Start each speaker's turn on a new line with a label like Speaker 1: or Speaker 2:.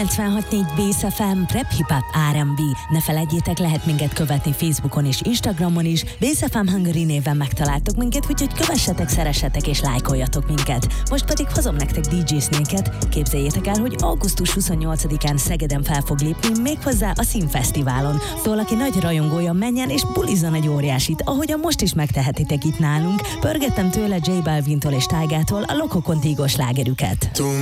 Speaker 1: 96.4 Bass FM, Rap Hip Hop R&B. Ne feledjétek, lehet minket követni Facebookon és Instagramon is. Bass FM Hungary néven megtaláltok minket, úgyhogy kövessetek, szeressetek és lájkoljatok minket. Most pedig hozom nektek DJ Snake-et. Képzeljétek el, hogy augusztus 28-án Szegeden fel fog lépni, méghozzá a Színfesztiválon. Szóval aki nagy rajongója, menjen és bulizzon egy óriásit, ahogyan most is megtehetitek itt nálunk. Pörgettem tőle J Balvintól és Tygától a Loco Contigo slágerüket.